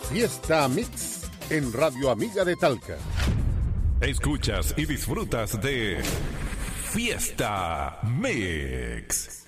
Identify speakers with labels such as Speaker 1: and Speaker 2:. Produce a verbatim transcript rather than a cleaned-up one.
Speaker 1: Fiesta Mix en Radio Amiga de Talca.
Speaker 2: Escuchas y disfrutas de Fiesta Mix.